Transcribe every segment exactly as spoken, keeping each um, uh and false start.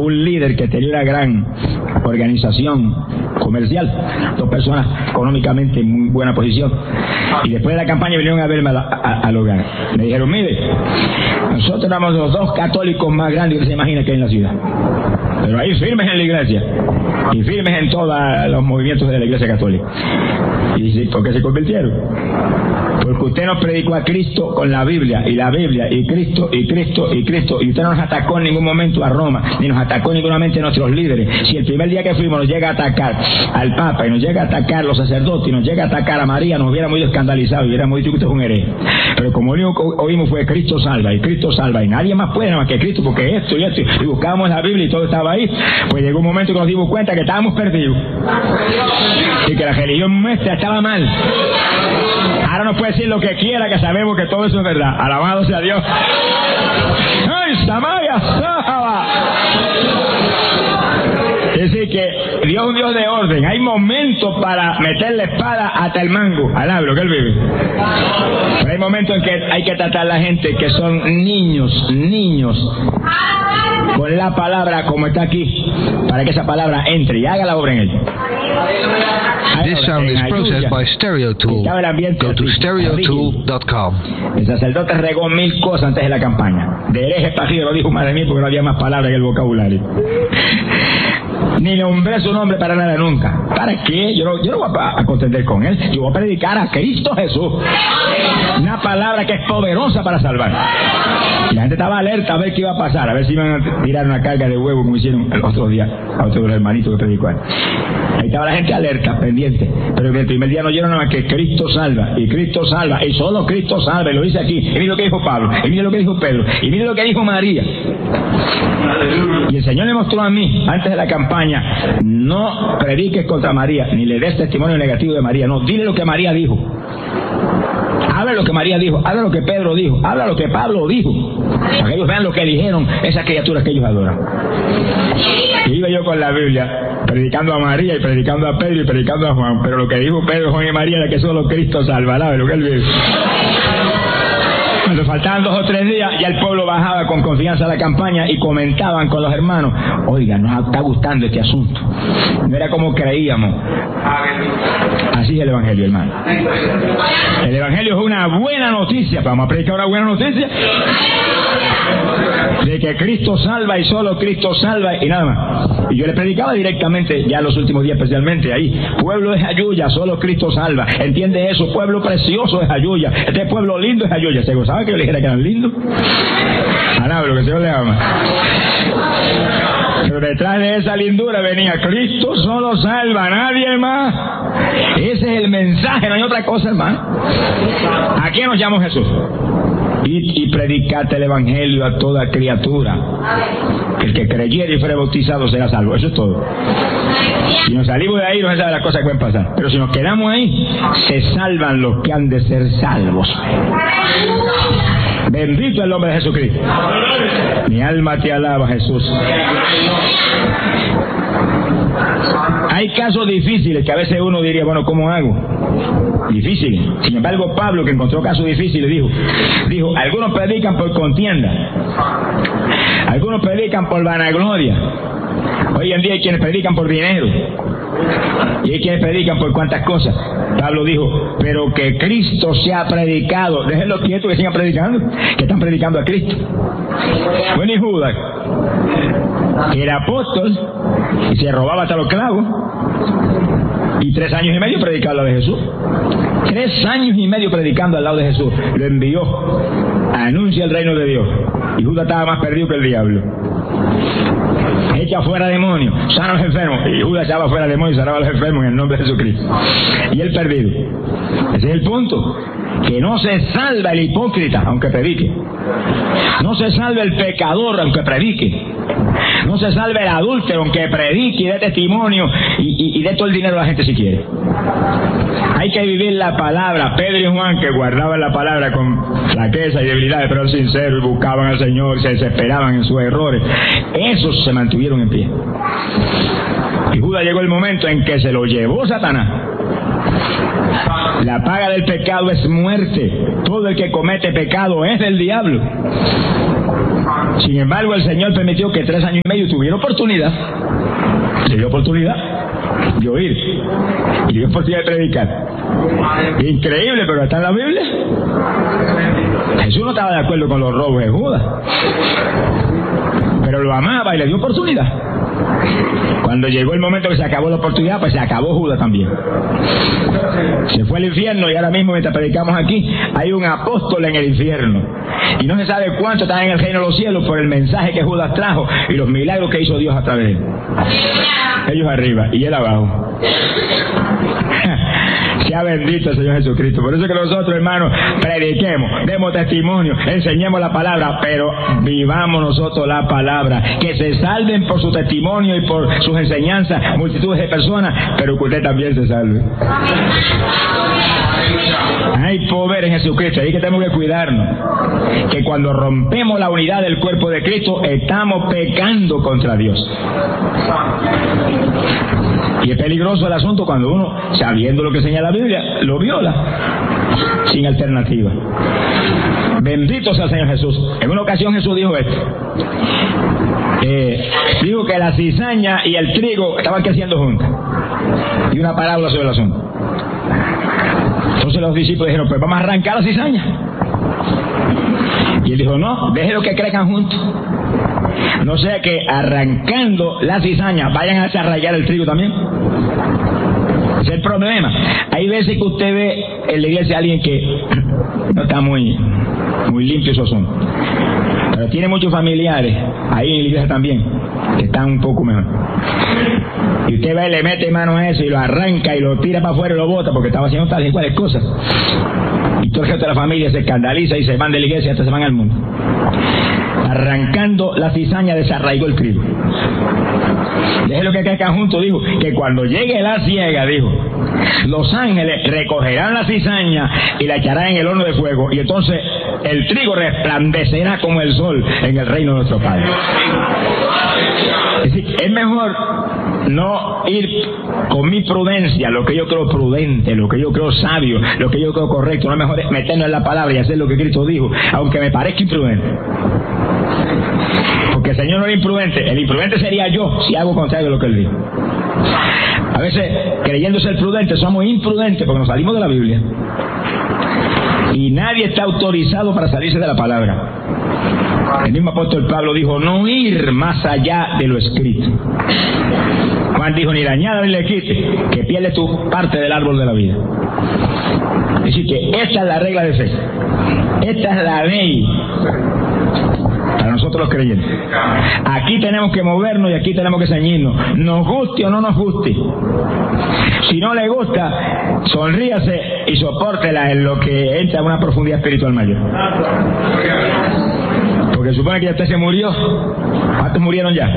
un líder que tenía una gran organización comercial, dos personas económicamente en muy buena posición, y después de la campaña vinieron a verme a la, a, al hogar. Me dijeron, mire, nosotros éramos los dos católicos más grandes que se imagina que hay en la ciudad, pero ahí firmes en la iglesia y firmes en todos los movimientos de la iglesia católica. Y dice, ¿por qué se convirtieron? Porque usted nos predicó a Cristo con la Biblia, y la Biblia, y Cristo, y Cristo, y Cristo, y usted no nos atacó en ningún momento a Roma, ni nos atacó ningunamente a nuestros líderes. Si el primer día que fuimos nos llega a atacar al Papa, y nos llega a atacar a los sacerdotes, y nos llega a atacar a María, nos hubiéramos ido escandalizados, y hubiéramos dicho que usted es un hereje. Pero como lo único que oímos fue Cristo salva, y Cristo salva, y nadie más puede nada más que Cristo, porque esto y esto, y buscábamos la Biblia y todo estaba ahí, pues llegó un momento que nos dimos cuenta que estábamos perdidos, y que la religión nuestra estaba mal. Ahora nos puede decir lo que quiera, que sabemos que todo eso es verdad. Alabado sea Dios. ¡Ay, Samaria! Es decir, que Dios es un Dios de orden. Hay momentos para meter la espada hasta el mango, al hablo que él vive. Pero hay momentos en que hay que tratar a la gente que son niños, niños, con la palabra como está aquí, para que esa palabra entre y haga la obra en él. This sound is processed by Stereotool. Go to stereotool dot com. El sacerdote regó mil cosas antes de la campaña. De hereje pajío lo dijo más de mí porque no había más palabras en el vocabulario. Ni nombré su nombre para nada nunca. ¿Para qué? Yo no, yo no voy a, a contender con él. Yo voy a predicar a Cristo Jesús. Una palabra que es poderosa para salvar. Y la gente estaba alerta a ver qué iba a pasar, a ver si iban a tirar una carga de huevo como hicieron el otro día a otro de los hermanitos que predicó él. Ahí estaba la gente alerta, pendiente. Pero el primer día no oyeron nada más que Cristo salva, y Cristo salva, y solo Cristo salva, y lo dice aquí. Y mire lo que dijo Pablo, y mire lo que dijo Pedro, y mire lo que dijo María. Y el Señor le mostró a mí, antes de la campaña, no prediques contra María, ni le des testimonio negativo de María, no, dile lo que María dijo. Habla lo que María dijo, habla lo que Pedro dijo, habla lo que Pablo dijo, para que ellos vean lo que dijeron esas criaturas que ellos adoran. Y iba yo con la Biblia, predicando a María y predicando a Pedro y predicando a Juan, pero lo que dijo Pedro, Juan y María era que solo Cristo salvará, de lo que él vive. Cuando faltaban dos o tres días, ya el pueblo bajaba con confianza a la campaña y comentaban con los hermanos, oiga, nos está gustando este asunto. No era como creíamos. Así es el Evangelio, hermano. El Evangelio es una buena noticia. Vamos a predicar una buena noticia de que Cristo salva y solo Cristo salva y nada más. Y yo le predicaba directamente, ya los últimos días especialmente, ahí, pueblo es Ayuya, solo Cristo salva. ¿Entiende eso? Pueblo precioso es Ayuya, este pueblo lindo es Ayuya. ¿Se gozaba que yo le dijera que eran lindos? Alaba lo que el Señor le ama. Pero detrás de esa lindura venía Cristo solo salva, nadie más. Ese es el mensaje, no hay otra cosa, hermano. ¿A quién nos llama Jesús? Y, y predicate el Evangelio a toda criatura. El que creyere y fuere bautizado será salvo. Eso es todo. Si nos salimos de ahí, no se sabe las cosas que pueden pasar. Pero si nos quedamos ahí, se salvan los que han de ser salvos. Bendito el nombre de Jesucristo. Mi alma te alaba, Jesús. Hay casos difíciles que a veces uno diría, bueno, ¿cómo hago? Difíciles. Sin embargo, Pablo, que encontró casos difíciles, dijo, dijo, algunos predican por contienda, algunos predican por vanagloria. Hoy en día hay quienes predican por dinero, y hay quienes predican por cuantas cosas. Pablo dijo, pero que Cristo sea predicado. Déjenlo quieto, que sigan predicando, que están predicando a Cristo. Bueno, y Judas, que era apóstol y se robaba hasta los clavos, y tres años y medio predicando al lado de Jesús. Tres años y medio predicando al lado de Jesús. Lo envió, anuncia el reino de Dios. Y Judas estaba más perdido que el diablo. Echa fuera demonios, sana a los enfermos. Y Judas echaba fuera demonios y sanaba a los enfermos en el nombre de Jesucristo. Y él perdido. Ese es el punto. Que no se salva el hipócrita aunque predique. No se salva el pecador aunque predique. No se salva el adúltero aunque predique y dé testimonio y, y, y dé todo el dinero a la gente si quiere. Hay que vivir la palabra. Pedro y Juan, que guardaban la palabra con flaqueza y debilidades, pero eran sinceros y buscaban al Señor, se desesperaban en sus errores, esos se mantuvieron en pie. Y Judas llegó el momento en que se lo llevó Satanás. La paga del pecado es muerte. Todo el que comete pecado es del diablo. Sin embargo, el Señor permitió que tres años y medio tuviera oportunidad, le dio oportunidad de oír y le dio oportunidad de predicar. Increíble, pero está en la Biblia. Jesús no estaba de acuerdo con los robos de Judas, pero lo amaba y le dio oportunidad. Cuando llegó el momento que se acabó la oportunidad, pues se acabó Judas también. Se fue al infierno y ahora mismo, mientras predicamos aquí, hay un apóstol en el infierno. Y no se sabe cuánto está en el reino de los cielos por el mensaje que Judas trajo y los milagros que hizo Dios a través de él. Ellos arriba y él abajo. Sea bendito el Señor Jesucristo. Por eso es que nosotros, hermanos, prediquemos, demos testimonio, enseñemos la palabra, pero vivamos nosotros la palabra. Que se salven por su testimonio y por sus enseñanzas multitudes de personas, pero que usted también se salve. Hay poder en Jesucristo, ahí que tenemos que cuidarnos. Que cuando rompemos la unidad del cuerpo de Cristo, estamos pecando contra Dios. Y es peligroso el asunto cuando uno, sabiendo lo que señala la Biblia, lo viola sin alternativa. Bendito sea el Señor Jesús. En una ocasión Jesús dijo esto. Eh, dijo que la cizaña y el trigo estaban creciendo juntas. Y una parábola sobre el asunto. Entonces los discípulos dijeron, pues vamos a arrancar la cizaña. Y él dijo, no, déjenlo que crezcan juntos. No sea que arrancando la cizaña vayan a desarrollar el trigo también. Ese es el problema. Hay veces que usted ve en la iglesia a alguien que no está muy, muy limpio su asunto, pero tiene muchos familiares ahí en la iglesia también que están un poco mejor. Y usted va y le mete mano a eso y lo arranca y lo tira para afuera y lo bota porque estaba haciendo tal y cuales cosas. Y todo el resto de la familia se escandaliza y se van de la iglesia hasta se van al mundo. Arrancando la cizaña desarraigó el trigo. Déjelo que crezcan juntos, dijo, que cuando llegue la siega, dijo, los ángeles recogerán la cizaña y la echarán en el horno de fuego, y entonces el trigo resplandecerá como el sol en el reino de nuestro Padre. Es decir, es mejor no ir con mi prudencia, lo que yo creo prudente, lo que yo creo sabio, lo que yo creo correcto. No es mejor meternos en la palabra y hacer lo que Cristo dijo, aunque me parezca imprudente. Porque el Señor no era imprudente. El imprudente sería yo si hago contrario de lo que Él dijo. A veces, creyendo ser prudentes, somos imprudentes porque nos salimos de la Biblia. Y nadie está autorizado para salirse de la palabra. El mismo apóstol Pablo dijo, no ir más allá de lo escrito. Juan dijo, ni le añada ni le quite, que pierde tu parte del árbol de la vida. Es decir, que esta es la regla de fe. Esta es la ley para nosotros los creyentes. Aquí tenemos que movernos y aquí tenemos que ceñirnos, nos guste o no nos guste. Si no le gusta, sonríase y sopórtela en lo que entra a una profundidad espiritual mayor. Porque supone que ya usted se murió. ¿Cuántos murieron ya?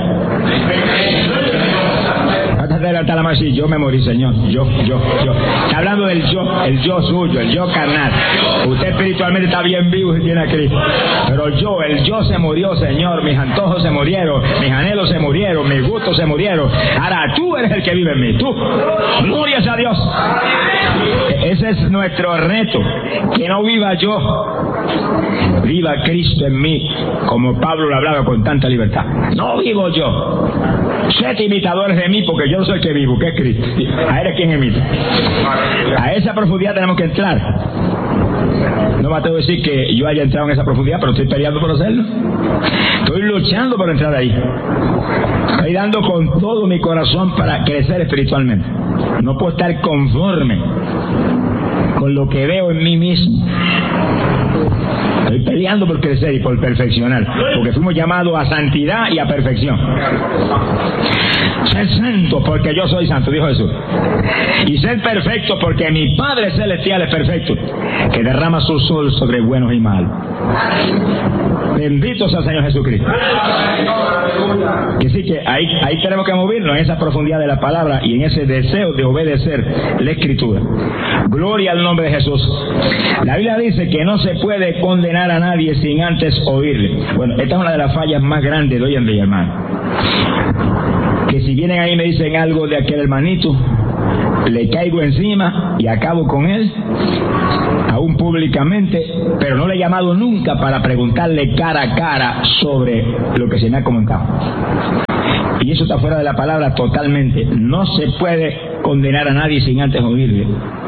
¿Cuántos de levantar la mano y yo me morí, Señor? Yo, yo, yo. Está hablando del yo, el yo suyo, el yo carnal. Usted espiritualmente está bien vivo si tiene a Cristo. Pero yo, el yo se murió, Señor. Mis antojos se murieron, mis anhelos se murieron, mis gustos se murieron. Ahora tú eres el que vive en mí. Tú. Glorias a Dios. Ese es nuestro reto. Que no viva yo. Viva Cristo en mí, como Pablo lo hablaba con tanta libertad. No vivo yo. Sed imitadores de mí, porque yo soy el que vivo, que es Cristo. A él es quien imita. A esa profundidad tenemos que entrar. No me atrevo a decir que yo haya entrado en esa profundidad, pero estoy peleando por hacerlo. Estoy luchando por entrar ahí. Estoy dando con todo mi corazón para crecer espiritualmente. No puedo estar conforme con lo que veo en mí mismo. Estoy peleando por crecer y por perfeccionar, porque fuimos llamados a santidad y a perfección. Ser santo porque yo soy santo, dijo Jesús. Y ser perfecto porque mi Padre Celestial es perfecto, que derrama su sol sobre buenos y malos. Bendito sea el Señor Jesucristo. Y así que ahí, ahí tenemos que movernos en esa profundidad de la palabra y en ese deseo de obedecer la Escritura. Gloria al nombre de Jesús. La Biblia dice que no se puede condenar a nadie sin antes oírle. Bueno, esta es una de las fallas más grandes de hoy en día, hermano. Que si vienen ahí y me dicen algo de aquel hermanito, le caigo encima y acabo con él, aún públicamente, pero no le he llamado nunca para preguntarle cara a cara sobre lo que se me ha comentado. Y eso está fuera de la palabra totalmente. No se puede condenar a nadie sin antes oírle.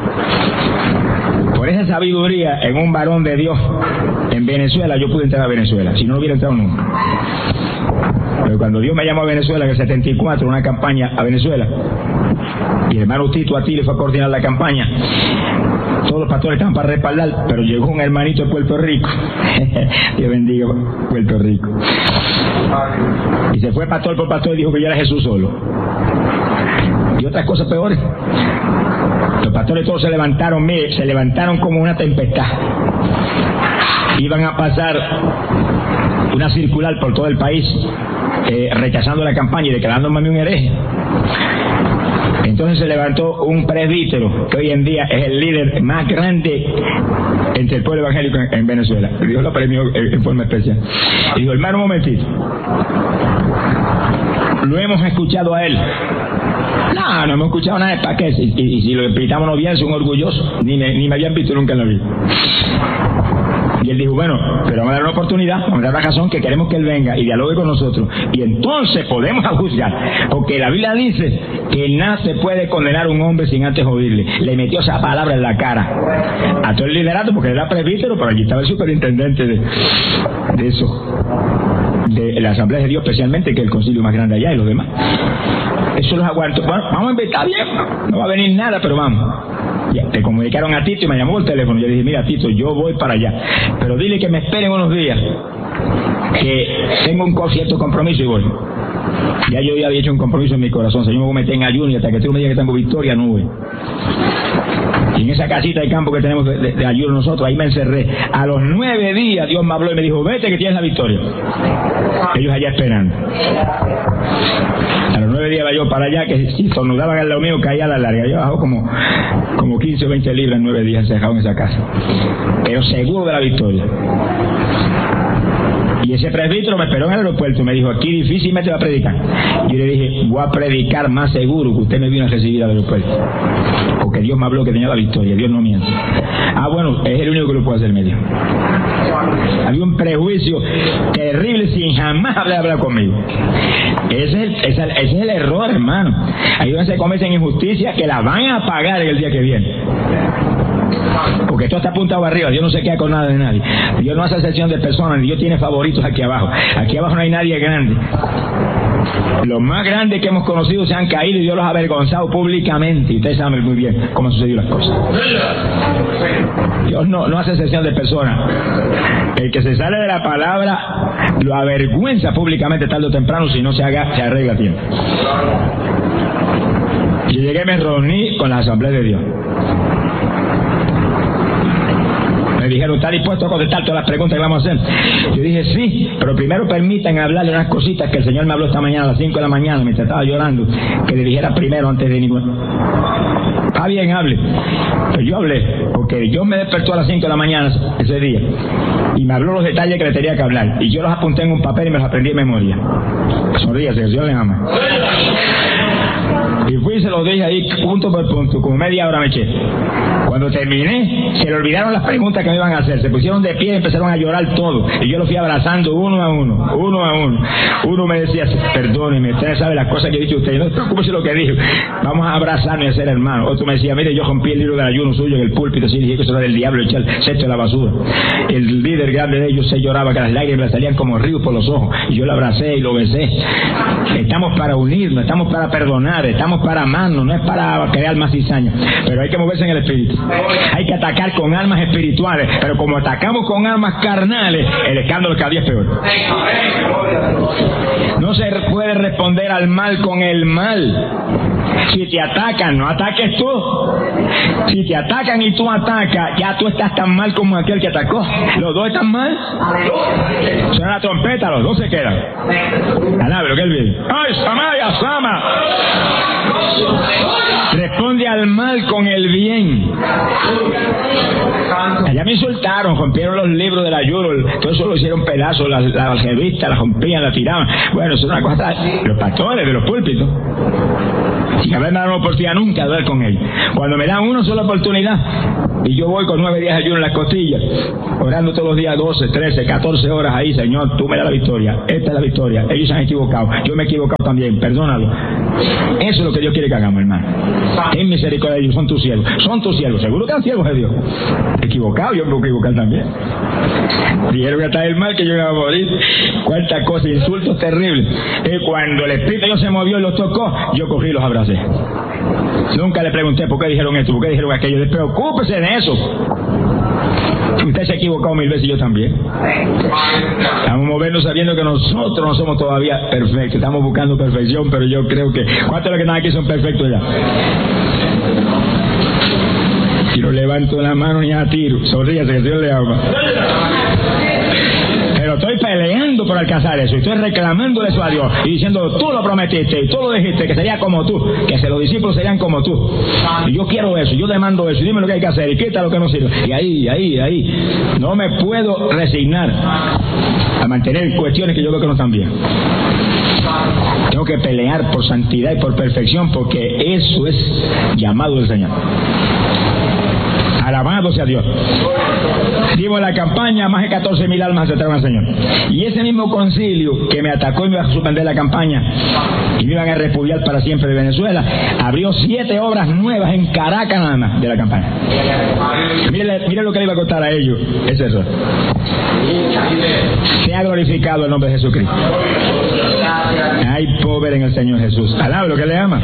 Por esa sabiduría en un varón de Dios en Venezuela, yo pude entrar a Venezuela, si no, no hubiera entrado nunca. Pero cuando Dios me llamó a Venezuela en el setenta y cuatro, una campaña a Venezuela, y el hermano Tito Atile fue a coordinar la campaña, todos los pastores estaban para respaldar, pero llegó un hermanito de Puerto Rico, Dios bendiga Puerto Rico, y se fue pastor por pastor y dijo que yo era Jesús solo, y otras cosas peores. Los pastores todos se levantaron, mire, se levantaron como una tempestad. Iban a pasar una circular por todo el país, eh, rechazando la campaña y declarándome a mí un hereje. Entonces se levantó un presbítero, que hoy en día es el líder más grande entre el pueblo evangélico en, en Venezuela. Dios lo premió en, en forma especial. Y dijo, hermano, un momentito. Lo hemos escuchado a él. No, no hemos escuchado nada, ¿para qué? Y, y, y si lo explicamos bien, son orgullosos. Ni me, ni me habían visto nunca en la vida. Y él dijo, bueno, pero vamos a dar una oportunidad, vamos a dar la razón que queremos que él venga y dialogue con nosotros. Y entonces podemos juzgar. Porque la Biblia dice que nada se puede condenar a un hombre sin antes oírle. Le metió esa palabra en la cara a todo el liderato, porque era presbítero, pero allí estaba el superintendente de, de eso, de la Asamblea de Dios especialmente, que es el concilio más grande allá, y los demás. Eso los aguantó. Bueno, vamos a invitar bien, no va a venir nada, pero vamos. Ya, te comunicaron a Tito y me llamó el teléfono. Yo le dije, mira Tito, yo voy para allá, pero dile que me esperen unos días, que tengo un cierto compromiso y voy. Ya yo ya había hecho un compromiso en mi corazón. Señor, me voy a meter en ayuno y hasta que tú me digas que tengo victoria, no voy. Y en esa casita de campo que tenemos de, de, de ayuno nosotros, ahí me encerré. A los nueve días Dios me habló y me dijo, vete que tienes la victoria. Ellos allá esperando. A los nueve días iba yo para allá, que si tornudaban al lado mío caía a la larga. Yo bajó como, como quince o veinte libras en nueve días encerrado en esa casa. Pero seguro de la victoria. Y ese presbítero me esperó en el aeropuerto y me dijo, aquí difícilmente va a predicar. Yo le dije, voy a predicar más seguro que usted me vino a recibir al aeropuerto. Porque Dios me habló que tenía la victoria, Dios no miente. Ah, bueno, es el único que lo puede hacer, me dijo. Había un prejuicio terrible sin jamás hablar, hablar conmigo. Ese es, el, ese, ese es el error, hermano. Ahí donde se cometen injusticias que la van a pagar el día que viene. Porque todo está apuntado arriba, Dios no se queda con nada de nadie. Dios no hace excepción de personas, Dios tiene favoritos aquí abajo. Aquí abajo no hay nadie grande. Los más grandes que hemos conocido se han caído y Dios los ha avergonzado públicamente. Y ustedes saben muy bien cómo han sucedido las cosas. Dios no, no hace excepción de personas. El que se sale de la palabra lo avergüenza públicamente tarde o temprano, si no se haga, se arregla a tiempo. Yo llegué, me reuní con la Asamblea de Dios. Me dijeron, ¿está dispuesto a contestar todas las preguntas que vamos a hacer? Yo dije, sí, pero primero permitan hablarle unas cositas que el Señor me habló esta mañana a las cinco de la mañana, mientras estaba llorando, que le dijera primero antes de ningún... Está bien, hable. Pero yo hablé, porque Dios me despertó a las cinco de la mañana ese día, y me habló los detalles que le tenía que hablar, y yo los apunté en un papel y me los aprendí de memoria. Sonríase, Dios le ama. Y fui y se los dije ahí, punto por punto, como media hora me eché. Cuando terminé, se le olvidaron las preguntas que me iban a hacer. Se pusieron de pie y empezaron a llorar todos. Y yo los fui abrazando uno a uno, uno a uno. Uno me decía, perdóneme, usted sabe las cosas que he dicho usted. No se preocupe de lo que dijo. Vamos a abrazarnos y a ser hermanos. Otro me decía, mire, yo rompí el libro del ayuno suyo en el púlpito. Así dije que eso era del diablo, echar el cesto de la basura. El líder grande de ellos se lloraba, que las lágrimas le salían como ríos por los ojos. Y yo lo abracé y lo besé. Estamos para unirnos, estamos para perdonar, estamos para amarnos, no es para crear más cizaña. Pero hay que moverse en el espíritu. Hay que atacar con armas espirituales, pero como atacamos con armas carnales, el escándalo cada día es peor. No se puede responder al mal con el mal. Si te atacan, no ataques tú. Si te atacan y tú atacas, ya tú estás tan mal como aquel que atacó. Los dos están mal. Suena la trompeta, los dos se quedan. Alabe lo que él viene. ¡Ay, Samaya, Sama! Responde al mal con el bien. Allá Ya me insultaron, rompieron los libros del ayuno, todo eso lo hicieron pedazos, las la revistas las rompían, las tiraban. Bueno, eso es una cosa, los pastores de los púlpitos. Sin haberme dado una oportunidad nunca de hablar con ellos. Cuando me dan una sola oportunidad, y yo voy con nueve días de ayuno en las costillas, orando todos los días doce, trece, catorce horas ahí, Señor, tú me das la victoria, esta es la victoria, ellos se han equivocado, yo me he equivocado también, perdónalo. Eso es lo que Dios quiere que hagamos, hermano. En misericordia de Dios, son tus siervos, son tus siervos, seguro que eran siervos de Dios. Equivocado, yo me puedo equivocar también. Dijeron que hasta el mal que yo iba a morir, cuántas cosas, insultos terribles. Y cuando el Espíritu de Dios se movió y los tocó, yo cogí y los abracé. Nunca le pregunté por qué dijeron esto, por qué dijeron aquello. Despreocúpese de eso. Usted se ha equivocado mil veces y yo también. Estamos moviendo sabiendo que nosotros no somos todavía perfectos. Estamos buscando perfección, pero yo creo que... ¿Cuántos de los que están aquí son perfectos ya? Y no levanto la mano ni a tiro. Sonríase que Dios le ama. Pero estoy peleando por alcanzar eso, y estoy reclamándole eso a Dios y diciendo, tú lo prometiste y tú lo dijiste que sería como tú, que los discípulos serían como tú, y yo quiero eso, yo demando eso, y dime lo que hay que hacer y quita lo que no sirve. Y ahí, ahí, ahí no me puedo resignar a mantener cuestiones que yo creo que no están bien. Tengo que pelear por santidad y por perfección, porque eso es llamado del Señor. Alabado sea Dios. Dimos en la campaña, más de catorce mil almas aceptaron al Señor. Y ese mismo concilio que me atacó y me iba a suspender la campaña y me iban a repudiar para siempre de Venezuela, abrió siete obras nuevas en Caracas nada más de la campaña. Mire, mire lo que le iba a contar a ellos. Es eso. Se ha glorificado el nombre de Jesucristo. Hay poder en el Señor Jesús. Alabe lo que le ama.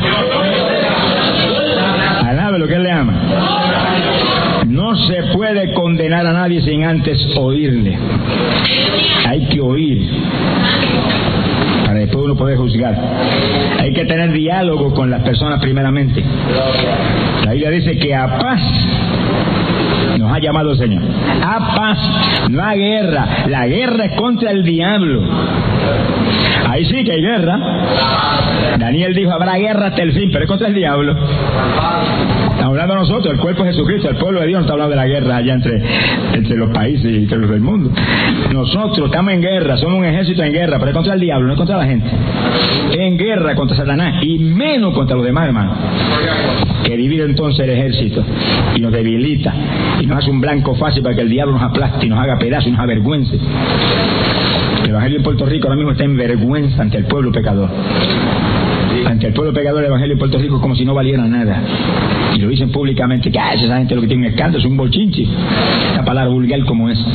Alabe lo que le ama. No se puede condenar a nadie sin antes oírle. Hay que oír para después uno poder juzgar. Hay que tener diálogo con las personas primeramente. La Biblia dice que a paz nos ha llamado el Señor. A paz, no a guerra. La guerra es contra el diablo. Ahí sí que hay guerra. Daniel dijo, habrá guerra hasta el fin, pero es contra el diablo. Estamos hablando nosotros, el cuerpo de Jesucristo, el pueblo de Dios, no está hablando de la guerra allá entre, entre los países y entre los del mundo. Nosotros estamos en guerra, somos un ejército en guerra, pero es contra el diablo, no es contra la gente. En guerra contra Satanás y menos contra los demás hermanos, que divide entonces el ejército y nos debilita y nos hace un blanco fácil para que el diablo nos aplaste y nos haga pedazos y nos avergüence. El Evangelio en Puerto Rico ahora mismo está en vergüenza ante el pueblo pecador. Ante el pueblo pecador, el Evangelio en Puerto Rico es como si no valiera nada. Y lo dicen públicamente, que ah, esa gente lo que tiene un escándalo es un bochinche. Esta palabra vulgar como es.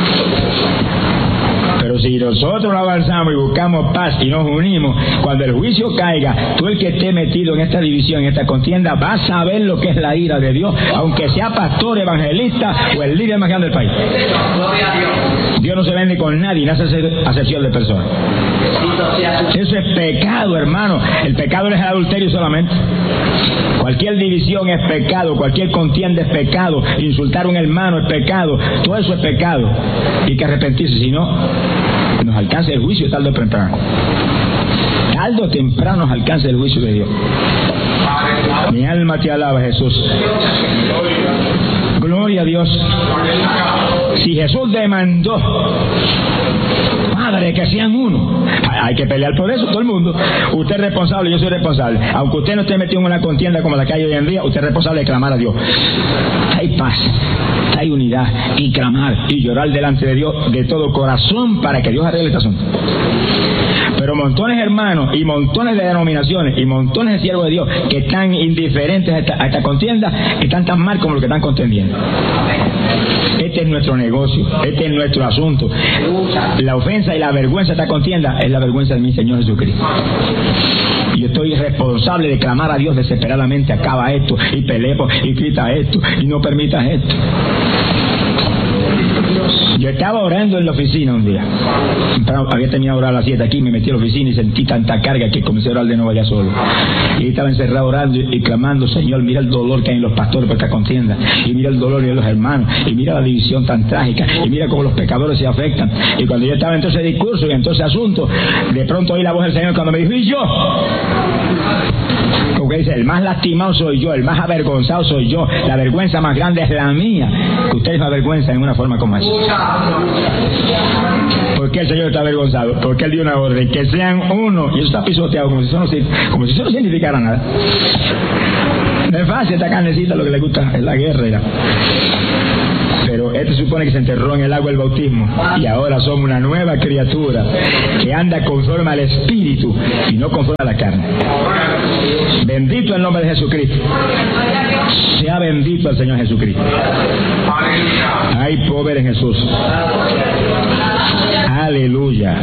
Pero si nosotros no avanzamos y buscamos paz y nos unimos, cuando el juicio caiga, tú el que esté metido en esta división, en esta contienda, vas a saber lo que es la ira de Dios, aunque sea pastor, evangelista o el líder más grande del país. Dios no se vende con nadie, no hace acepción de personas. Eso es pecado, hermano. El pecado no es el adulterio solamente. Cualquier división es pecado, cualquier contienda es pecado, insultar a un hermano es pecado, todo eso es pecado. Y hay que arrepentirse, si no, nos alcanza el juicio tarde o temprano. Tarde o temprano nos alcanza el juicio de Dios. Mi alma te alaba, Jesús. Gloria a Dios. Si Jesús demandó, Padre, que sean uno, hay que pelear por eso todo el mundo. Usted es responsable, yo soy responsable. Aunque usted no esté metido en una contienda como la que hay hoy en día, usted es responsable de clamar a Dios. Hay paz, hay unidad, y clamar y llorar delante de Dios de todo corazón para que Dios arregle este asunto. Pero montones de hermanos y montones de denominaciones y montones de siervos de Dios que están indiferentes a esta, a esta contienda, están tan mal como los que están contendiendo. Este es nuestro negocio, este es nuestro asunto. La ofensa y la vergüenza de esta contienda es la vergüenza de mi Señor Jesucristo. Y yo estoy responsable de clamar a Dios desesperadamente, acaba esto, y pelea y quita esto, y no permitas esto. Yo estaba orando en la oficina un día. Había terminado de orar a las siete aquí, me metí a la oficina y sentí tanta carga que comencé a orar de nuevo allá solo. Y estaba encerrado orando y, y clamando, Señor, mira el dolor que hay en los pastores por esta contienda. Y mira el dolor de los hermanos. Y mira la división tan trágica. Y mira cómo los pecadores se afectan. Y cuando yo estaba en todo ese discurso y en todo ese asunto, de pronto oí la voz del Señor cuando me dijo, ¿y yo? Como Porque dice, el más lastimado soy yo, el más avergonzado soy yo, la vergüenza más grande es la mía, que ustedes me avergüenzan en una forma como esa. ¿Por qué el Señor está avergonzado? Porque Él dio una orden, que sean uno, y eso está pisoteado como si eso no, como si eso no significara nada. No es fácil, esta carnecita lo que le gusta es la guerra. ¿Ya? Pero este supone que se enterró en el agua del bautismo y ahora somos una nueva criatura que anda conforme al Espíritu y no conforme a la carne. Bendito el nombre de Jesucristo. Sea bendito el Señor Jesucristo. Hay poder en Jesús. Aleluya.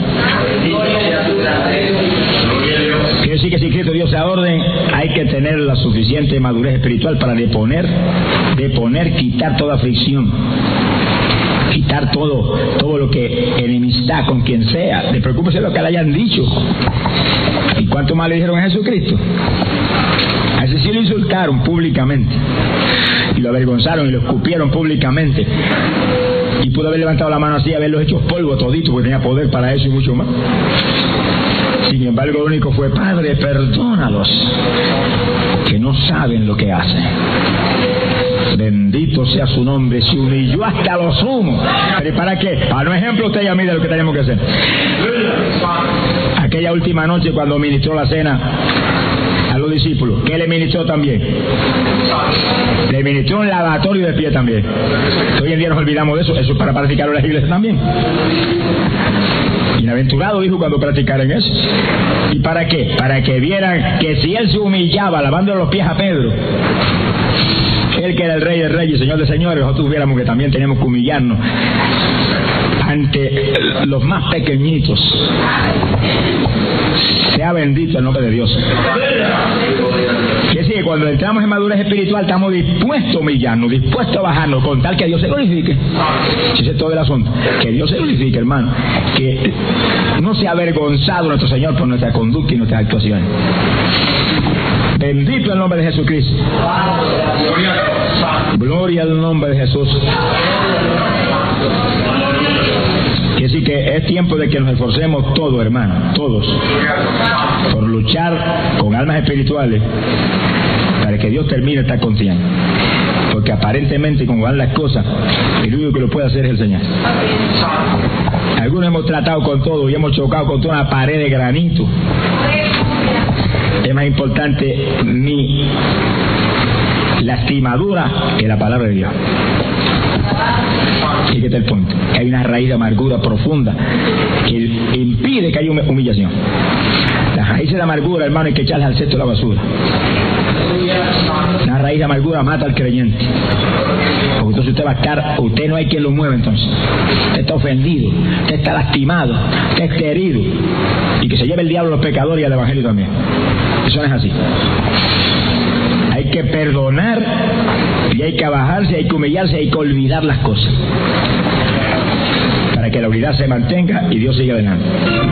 Quiere decir que si Cristo dio esa orden, hay que tener la suficiente madurez espiritual para deponer, deponer, quitar toda fricción, quitar todo, todo lo que enemistad con quien sea. Le preocúpese lo que le hayan dicho. ¿Y cuánto más le dijeron a Jesucristo? A ese sí lo insultaron públicamente y lo avergonzaron y lo escupieron públicamente. Y pudo haber levantado la mano así y haberlos hecho polvo todito, porque tenía poder para eso y mucho más. Sin embargo, lo único fue: Padre, perdónalos, que no saben lo que hacen. Bendito sea su nombre. Se humilló hasta lo sumo. ¿Pero para qué? Para un ejemplo usted y a mí de lo que tenemos que hacer. Aquella última noche cuando ministró la cena a los discípulos, ¿qué le ministró también? Le ministró un lavatorio de pie también. Hoy en día nos olvidamos de eso. Eso es para practicarlo en las iglesias también. Bienaventurado, dijo, cuando practicaran eso. ¿Y para qué? Para que vieran que si él se humillaba lavando los pies a Pedro, él que era el rey de reyes y señor de señores, nosotros viéramos que también tenemos que humillarnos ante los más pequeñitos. Sea bendito el nombre de Dios. Que sí, que cuando entramos en madurez espiritual estamos dispuestos a humillarnos, dispuestos a bajarnos, con tal que Dios se glorifique. Ese es todo el asunto. Que Dios se glorifique, hermano. Que no sea avergonzado nuestro Señor por nuestra conducta y nuestras actuaciones. Bendito el nombre de Jesucristo. Gloria al nombre de Jesús. Que sí que es tiempo de que nos esforcemos todos, hermanos, todos, por luchar con almas espirituales para que Dios termine esta contienda. Porque aparentemente, como van las cosas, el único que lo puede hacer es el Señor. Algunos hemos tratado con todo y hemos chocado con toda una pared de granito. Es más importante mi lastimadura que la palabra de Dios. Y que está el punto, que hay una raíz de amargura profunda que impide que haya humillación. Las raíces de amargura, hermano, hay que echarlas al cesto de la basura. Una raíz de amargura mata al creyente. Porque entonces usted va a estar, usted no hay quien lo mueva entonces. Usted está ofendido, usted está lastimado, usted está herido. Y que se lleve el diablo a los pecadores y al evangelio también. Eso no es así. Hay que perdonar y hay que abajarse, hay que humillarse, hay que olvidar las cosas para que la unidad se mantenga y Dios siga adelante.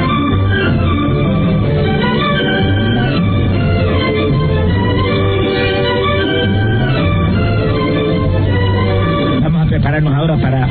Vamos a prepararnos ahora para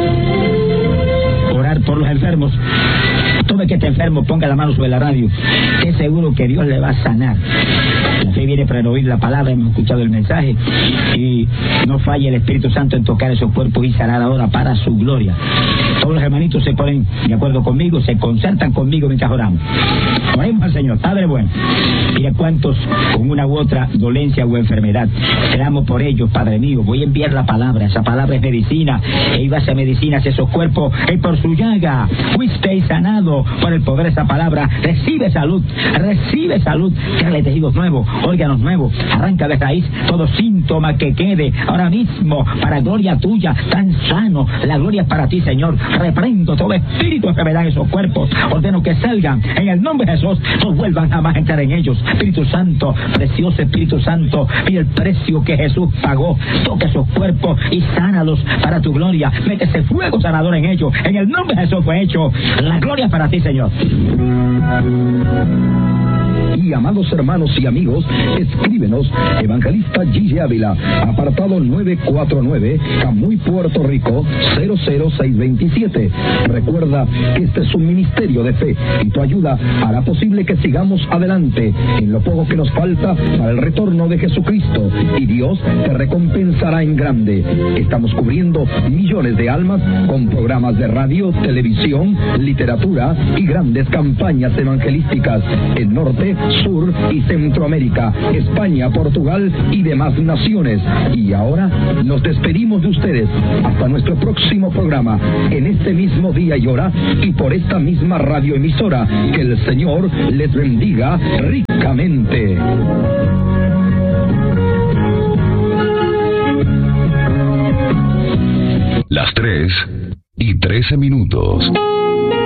orar por los enfermos. Todo el que esté enfermo ponga la mano sobre la radio. Es seguro que Dios le va a sanar. La fe viene para oír la palabra, hemos escuchado el mensaje y no falla el Espíritu Santo en tocar esos cuerpos y sanar ahora para su gloria. Todos los hermanitos se ponen de acuerdo conmigo, se concertan conmigo mientras oramos. Oremos al Señor. Padre bueno, mira cuántos con una u otra dolencia o enfermedad. Oramos por ellos, Padre mío. Voy a enviar la palabra, esa palabra es medicina. E iba a ser medicina hacia esos cuerpos y por su llaga fuisteis sanado por el poder de esa palabra. Recibe salud, recibe salud. Créale tejidos nuevos, órganos nuevos. Arranca de raíz todo síntoma que quede ahora mismo para gloria tuya, tan sano. La gloria es para ti, Señor. Reprendo todo espíritu de enfermedad en esos cuerpos. Ordeno que salgan en el nombre de Jesús. No vuelvan jamás a entrar en ellos. Espíritu Santo, precioso Espíritu Santo, mira el precio que Jesús pagó. Toca esos cuerpos y sánalos para tu gloria. Mete ese fuego sanador en ellos. En el nombre de Jesús fue hecho. La gloria es para ti, Señor. Y amados hermanos y amigos, escríbenos, Evangelista Gigi Ávila, apartado nueve cuatro nueve, Camuy, Puerto Rico, cero cero seis veintisiete. Recuerda que este es un ministerio de fe y tu ayuda hará posible que sigamos adelante en lo poco que nos falta para el retorno de Jesucristo, y Dios te recompensará en grande. Estamos cubriendo millones de almas con programas de radio, televisión, literatura y grandes campañas evangelísticas en Norte, Sur y Centroamérica, España, Portugal y demás naciones. Y ahora nos despedimos de ustedes hasta nuestro próximo programa, en este mismo día y hora y por esta misma radioemisora. Que el Señor les bendiga ricamente. Las tres y trece minutos.